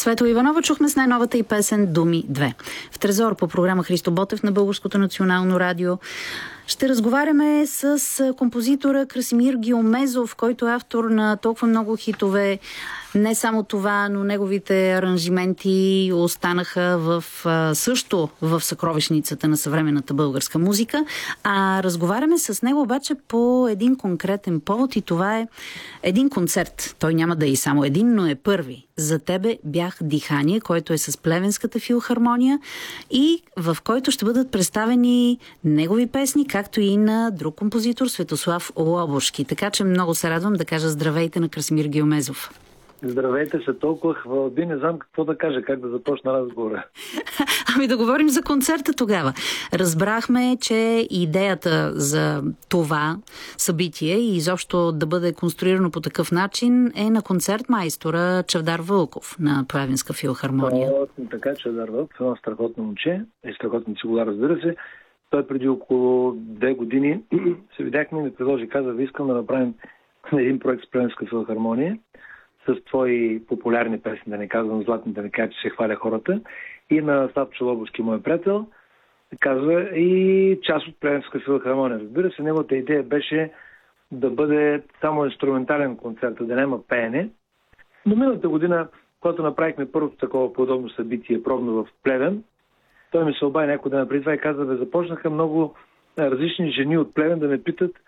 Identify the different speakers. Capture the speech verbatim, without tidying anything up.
Speaker 1: Светла Иванова чухме с най-новата и песен «Думи две». В Трезор по програма Христо Ботев на Българското национално радио ще разговаряме с композитора Красимир Геомезов, който е автор на толкова много хитове. Не само това, но неговите аранжименти останаха в, също в съкровищницата на съвременната българска музика. А разговаряме с него обаче по един конкретен повод и това е един концерт. Той няма да е и само един, но е първи. За тебе бях дихание, който е с Плевенската филхармония и в който ще бъдат представени негови песни, както и на друг композитор Светослав Лобошки. Така че много се радвам да кажа здравейте на Красимир Геомезов.
Speaker 2: Здравейте, се толкова хвалби, не знам какво да кажа, как да започна разговора.
Speaker 1: Ами да говорим за концерта тогава. Разбрахме, че идеята за това събитие и изобщо да бъде конструирано по такъв начин е на концертмайстора Чавдар Вълков на Плевенска филхармония.
Speaker 2: То, така, Чавдар Вълков е едно страхотно момче, е страхотно цигула, разбира се. Той преди около две години се видяхме и ми предложи, каза, ви искам да направим един проект с Плевенска филхармония с твои популярни песни, да не казвам златни, да не кажа, че се хваля хората. И на Славчо Лобовски, мой приятел, казва и част от Плевенска филхармония. Разбира се, неговата идея беше да бъде само инструментален концерт, да няма пеене. Но миналата година, когато направихме първото такова подобно събитие, пробно в Плевен, той ми се обади някой ден преди това и каза, да започнаха много различни жени от Плевен да ме питат